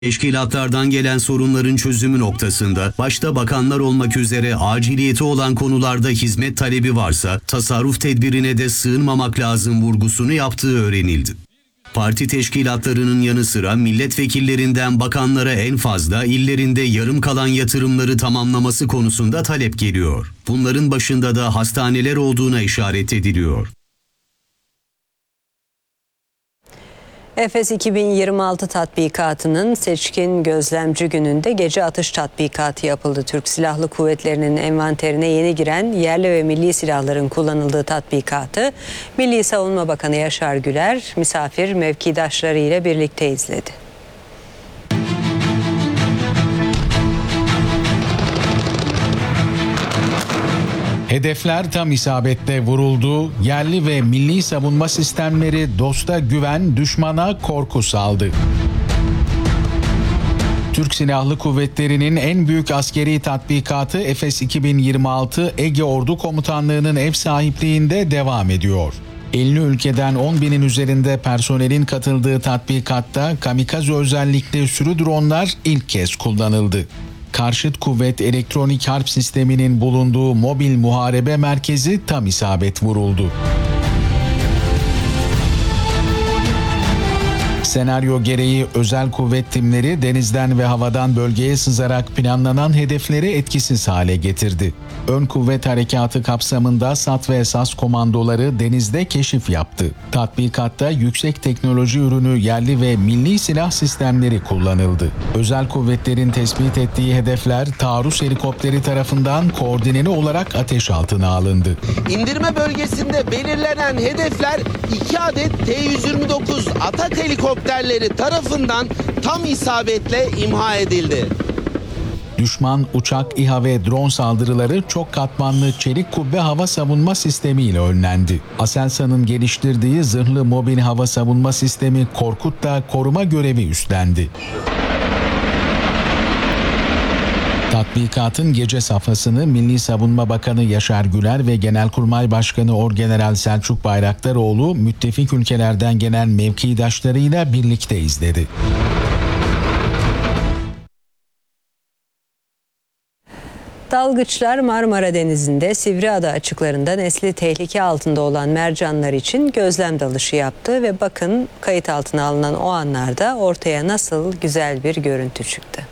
Teşkilatlardan gelen sorunların çözümü noktasında başta bakanlar olmak üzere aciliyeti olan konularda hizmet talebi varsa tasarruf tedbirine de sığınmamak lazım vurgusunu yaptığı öğrenildi. Parti teşkilatlarının yanı sıra milletvekillerinden bakanlara en fazla illerinde yarım kalan yatırımları tamamlaması konusunda talep geliyor. Bunların başında da hastaneler olduğuna işaret ediliyor. Efes 2026 tatbikatının seçkin gözlemci gününde gece atış tatbikatı yapıldı. Türk Silahlı Kuvvetleri'nin envanterine yeni giren yerli ve milli silahların kullanıldığı tatbikatı Milli Savunma Bakanı Yaşar Güler misafir mevkidaşları ile birlikte izledi. Hedefler tam isabetle vuruldu. Yerli ve milli savunma sistemleri dosta güven, düşmana korku saldı. Türk Silahlı Kuvvetleri'nin en büyük askeri tatbikatı Efes 2026 Ege Ordu Komutanlığı'nın ev sahipliğinde devam ediyor. 50 ülkeden 10.000'in üzerinde personelin katıldığı tatbikatta kamikaze özellikli sürü dronlar ilk kez kullanıldı. Karşıt kuvvet elektronik harp sisteminin bulunduğu mobil muharebe merkezi tam isabet vuruldu. Senaryo gereği özel kuvvet timleri denizden ve havadan bölgeye sızarak planlanan hedefleri etkisiz hale getirdi. Ön kuvvet harekatı kapsamında SAT ve SAS komandoları denizde keşif yaptı. Tatbikatta yüksek teknoloji ürünü yerli ve milli silah sistemleri kullanıldı. Özel kuvvetlerin tespit ettiği hedefler taarruz helikopteri tarafından koordineli olarak ateş altına alındı. İndirme bölgesinde belirlenen hedefler 2 adet T-129 Atak helikopterleri tarafından tam isabetle imha edildi. Düşman uçak, İHA ve drone saldırıları çok katmanlı çelik kubbe hava savunma sistemi ile önlendi. Aselsan'ın geliştirdiği zırhlı mobil hava savunma sistemi Korkut da koruma görevi üstlendi. Tatbikatın gece safhasını Milli Savunma Bakanı Yaşar Güler ve Genelkurmay Başkanı Orgeneral Selçuk Bayraktaroğlu müttefik ülkelerden gelen mevkidaşlarıyla birlikte izledi. Dalgıçlar Marmara Denizi'nde Sivriada açıklarında nesli tehlike altında olan mercanlar için gözlem dalışı yaptı ve bakın kayıt altına alınan o anlarda ortaya nasıl güzel bir görüntü çıktı.